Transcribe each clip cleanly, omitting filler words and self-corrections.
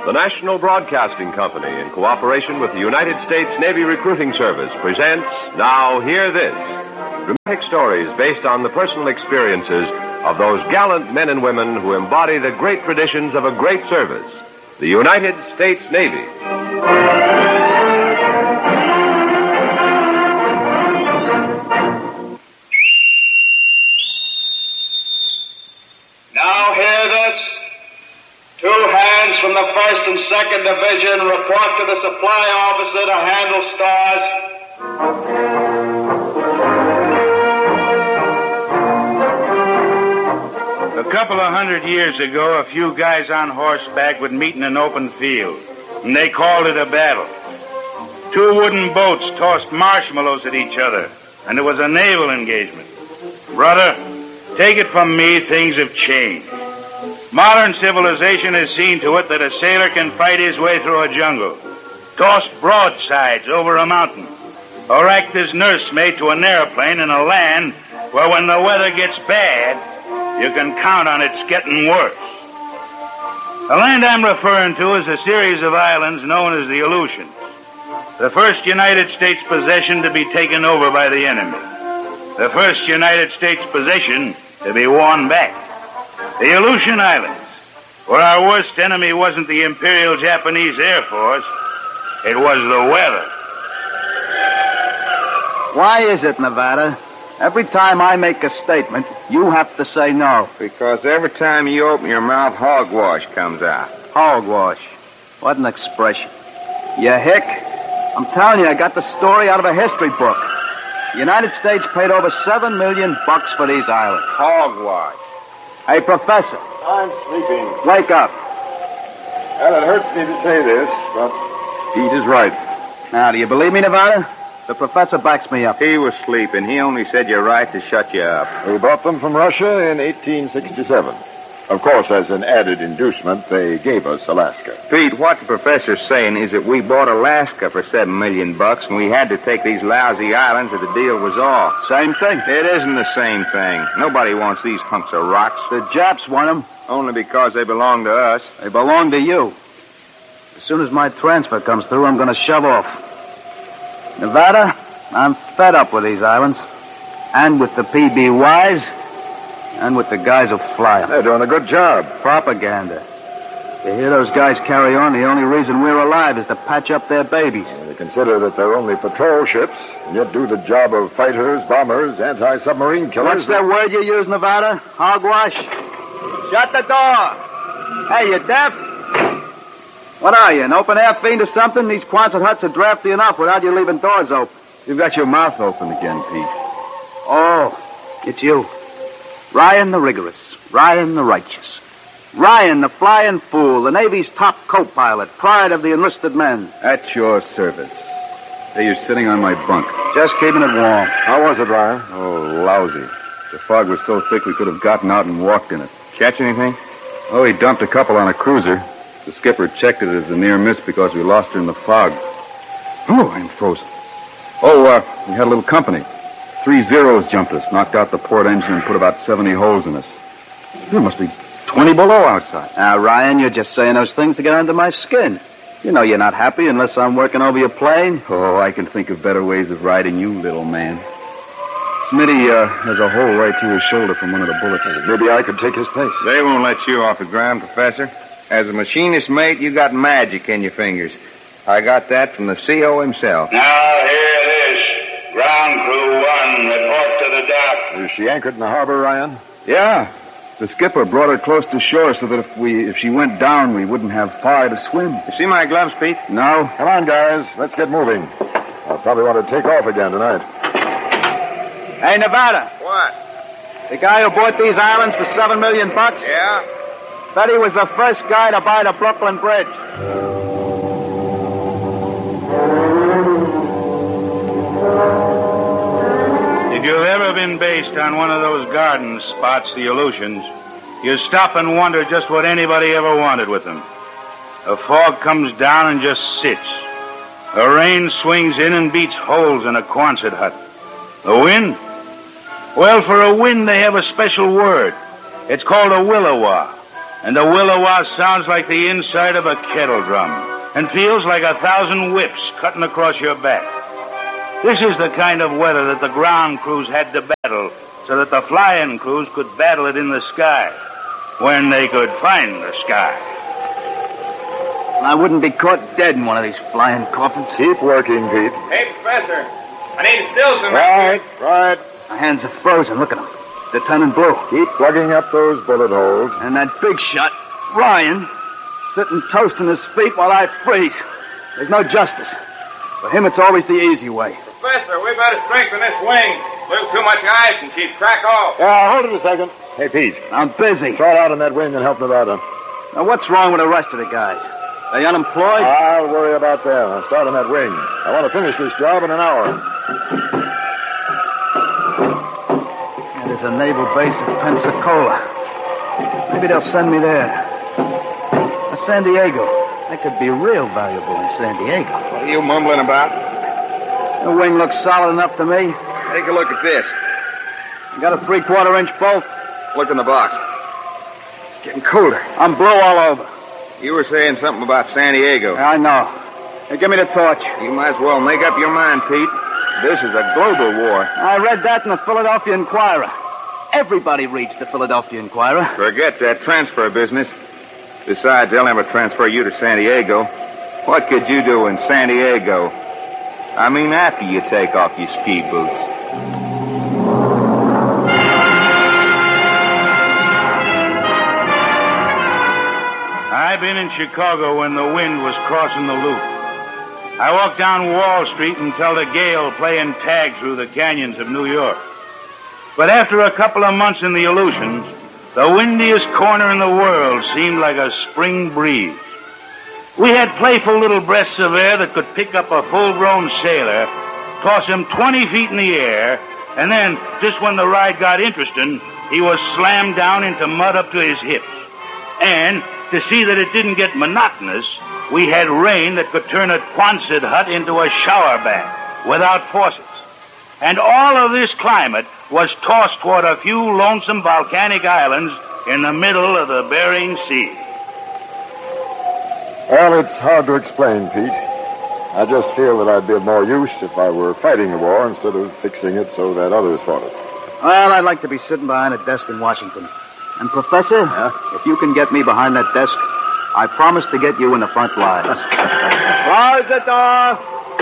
The National Broadcasting Company, in cooperation with the United States Navy Recruiting Service, presents Now Hear This. Dramatic stories based on the personal experiences of those gallant men and women who embody the great traditions of a great service, the United States Navy. Now hear this. 2 hands from the 1st and 2nd Division report to the supply officer to handle stores. A couple of 100 years ago, a few guys on horseback would meet in an open field, and they called it a battle. 2 wooden boats tossed marshmallows at each other, and it was a naval engagement. Brother, take it from me, things have changed. Modern civilization has seen to it that a sailor can fight his way through a jungle, toss broadsides over a mountain, or act as nursemaid to an airplane in a land where when the weather gets bad, you can count on its getting worse. The land I'm referring to is a series of islands known as the Aleutians, the first United States possession to be taken over by the enemy, the first United States possession to be won back. The Aleutian Islands, where our worst enemy wasn't the Imperial Japanese Air Force, it was the weather. Why is it, Nevada? Every time I make a statement, you have to say no. Because every time you open your mouth, hogwash comes out. Hogwash? What an expression. You hick? I'm telling you, I got the story out of a history book. The United States paid over $7 million for these islands. Hogwash. Hey, Professor. I'm sleeping. Wake up. Well, it hurts me to say this, but Pete is right. Now, do you believe me, Nevada? The professor backs me up. He was sleeping. He only said you're right to shut you up. We bought them from Russia in 1867. Of course, as an added inducement, they gave us Alaska. Pete, what the professor's saying is that we bought Alaska for $7 million, and we had to take these lousy islands or the deal was off. Same thing. It isn't the same thing. Nobody wants these hunks of rocks. The Japs want them. Only because they belong to us. They belong to you. As soon as my transfer comes through, I'm going to shove off. Nevada, I'm fed up with these islands. And with the PBYs. And with the guys who fly them. They're doing a good job. Propaganda. You hear those guys carry on, the only reason we're alive is to patch up their babies. They consider that they're only patrol ships, and yet do the job of fighters, bombers, anti-submarine killers. What's that word you use, Nevada? Hogwash? Shut the door. Hey, you deaf? What are you, an open-air fiend or something? These Quonset huts are drafty enough without you leaving doors open. You've got your mouth open again, Pete. Oh, it's you. Ryan the rigorous, Ryan the righteous. Ryan the flying fool, the Navy's top co-pilot, pride of the enlisted men. At your service. Hey, you're sitting on my bunk. Just keeping it warm. How was it, Ryan? Oh, lousy. The fog was so thick we could have gotten out and walked in it. Catch anything? Oh, he dumped a couple on a cruiser. The skipper checked it as a near miss because we lost her in the fog. Oh, I'm frozen. Oh, we had a little company. 3 Zeros jumped us, knocked out the port engine, and put about 70 holes in us. There must be 20 below outside. Now, Ryan, you're just saying those things to get under my skin. You know you're not happy unless I'm working over your plane. Oh, I can think of better ways of riding you, little man. Smitty has a hole right through his shoulder from one of the bullets. Maybe I could take his place. They won't let you off the ground, Professor. As a machinist mate, you got magic in your fingers. I got that from the CO himself. Now hear this. Ground crew 1, report to the dock. Is she anchored in the harbor, Ryan? Yeah. The skipper brought her close to shore so that if she went down, we wouldn't have far to swim. You see my gloves, Pete? No. Come on, guys. Let's get moving. I'll probably want to take off again tonight. Hey, Nevada. What? The guy who bought these islands for $7 million? Yeah? Said he was the first guy to buy the Brooklyn Bridge. If you've ever been based on one of those garden spots, the Aleutians, you stop and wonder just what anybody ever wanted with them. The fog comes down and just sits. The rain swings in and beats holes in a Quonset hut. The wind? Well, for a wind, they have a special word. It's called a willowa. And the Willowa sounds like the inside of a kettle drum and feels like 1,000 whips cutting across your back. This is the kind of weather that the ground crews had to battle so that the flying crews could battle it in the sky when they could find the sky. I wouldn't be caught dead in one of these flying coffins. Keep working, Pete. Hey, Professor. I need Stilson. Right. My hands are frozen. Look at them. They're turning blue. Keep plugging up those bullet holes. And that big shot, Ryan, sitting toast on his feet while I freeze. There's no justice. For him, it's always the easy way. Professor, we better strengthen this wing. Lose too much ice and she'd crack off. Yeah, hold it a second. Hey, Pete. I'm busy. Start out on that wing and help Nevada. Now, what's wrong with the rest of the guys? They unemployed? I'll worry about them. I'll start on that wing. I want to finish this job in an hour. There's a naval base at Pensacola. Maybe they'll send me there. San Diego. That could be real valuable in San Diego. What are you mumbling about? The wing looks solid enough to me. Take a look at this. You got a 3/4-inch bolt? Look in the box. It's getting colder. I'm blue all over. You were saying something about San Diego. I know. Hey, give me the torch. You might as well make up your mind, Pete. This is a global war. I read that in the Philadelphia Inquirer. Everybody reads the Philadelphia Inquirer. Forget that transfer business. Besides, they'll never transfer you to San Diego. What could you do in San Diego? I mean, after you take off your ski boots. I've been in Chicago when the wind was crossing the loop. I walked down Wall Street and felt a gale playing tag through the canyons of New York. But after a couple of months in the Aleutians, the windiest corner in the world seemed like a spring breeze. We had playful little breaths of air that could pick up a full-grown sailor, toss him 20 feet in the air, and then, just when the ride got interesting, he was slammed down into mud up to his hips. And, to see that it didn't get monotonous, we had rain that could turn a Quonset hut into a shower bath without faucets. And all of this climate was tossed toward a few lonesome volcanic islands in the middle of the Bering Sea. Well, it's hard to explain, Pete. I just feel that I'd be of more use if I were fighting the war instead of fixing it so that others fought it. Well, I'd like to be sitting behind a desk in Washington. And, Professor, if you can get me behind that desk, I promise to get you in the front lines. Close the door!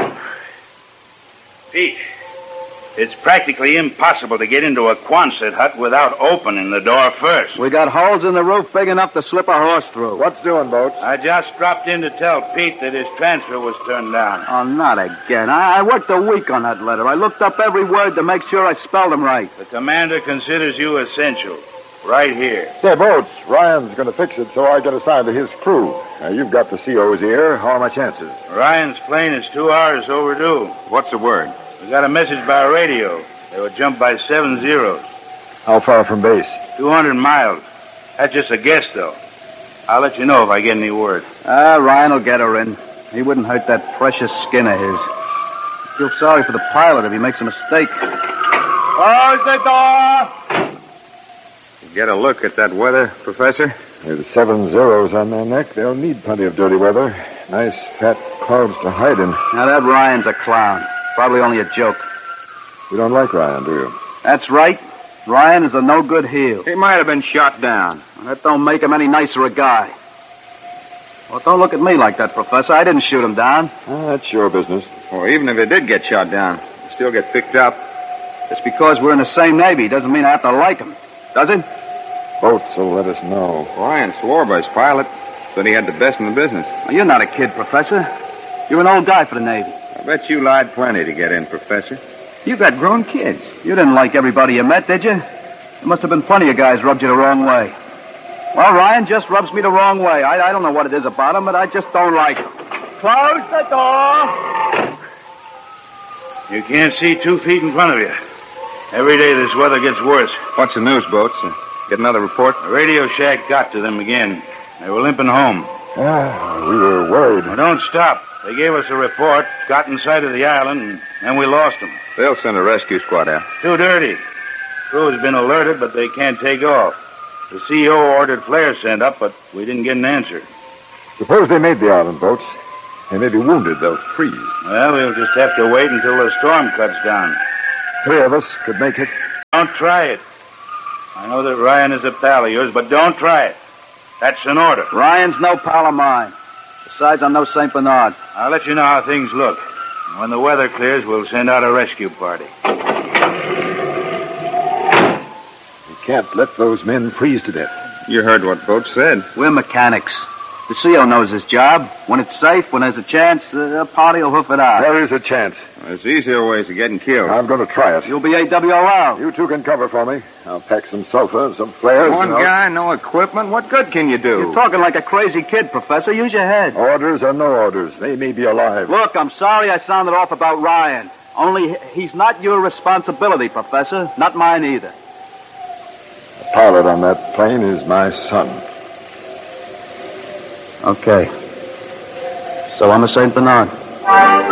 Pete, it's practically impossible to get into a Quonset hut without opening the door first. We got holes in the roof big enough to slip a horse through. What's doing, Boats? I just dropped in to tell Pete that his transfer was turned down. Oh, not again. I worked a week on that letter. I looked up every word to make sure I spelled them right. The commander considers you essential. Right here. Say, Boats, Ryan's going to fix it so I get assigned to his crew. Now, you've got the CO's ear. How are my chances? Ryan's plane is 2 hours overdue. What's the word? We got a message by radio. They were jumped by 7 zeros. How far from base? 200 miles. That's just a guess, though. I'll let you know if I get any word. Ryan will get her in. He wouldn't hurt that precious skin of his. I feel sorry for the pilot if he makes a mistake. Close the door! Get a look at that weather, Professor? With 7 zeros on their neck, they'll need plenty of dirty weather. Nice fat clouds to hide in. Now, that Ryan's a clown. Probably only a joke. You don't like Ryan, do you? That's right. Ryan is a no-good heel. He might have been shot down. Well, that don't make him any nicer a guy. Well, don't look at me like that, Professor. I didn't shoot him down. That's your business. Or even if he did get shot down, he'll still get picked up. Just because we're in the same Navy doesn't mean I have to like him. Does it? Boats will let us know. Ryan swore by his pilot. Said he had the best in the business. Well, you're not a kid, Professor. You're an old guy for the Navy. I bet you lied plenty to get in, Professor. You got grown kids. You didn't like everybody you met, did you? There must have been plenty of guys rubbed you the wrong way. Well, Ryan just rubs me the wrong way. I don't know what it is about him, but I just don't like him. Close the door! You can't see 2 feet in front of you. Every day this weather gets worse. What's the news, Boats? Get another report? The Radio Shack got to them again. They were limping home. We were worried. Well, don't stop. They gave us a report, got in sight of the island, and we lost them. They'll send a rescue squad out. Too dirty. Crew has been alerted, but they can't take off. The CO ordered flares sent up, but we didn't get an answer. Suppose they made the island boats. They may be wounded. They'll freeze. Well, we'll just have to wait until the storm cuts down. 3 of us could make it. Don't try it. I know that Ryan is a pal of yours, but don't try it. That's an order. Ryan's no pal of mine. Besides, I'm no St. Bernard. I'll let you know how things look. When the weather clears, we'll send out a rescue party. We can't let those men freeze to death. You heard what Boat said. We're mechanics. The CO knows his job. When it's safe, when there's a chance, the party will hoof it out. There is a chance. There's easier ways of getting killed. I'm going to try it. You'll be AWOL. You two can cover for me. I'll pack some sulfur and some flares. One guy, no equipment. What good can you do? You're talking like a crazy kid, Professor. Use your head. Orders or no orders, they may be alive. Look, I'm sorry I sounded off about Ryan. Only he's not your responsibility, Professor. Not mine either. The pilot on that plane is my son. Okay. So I'm a St. Bernard.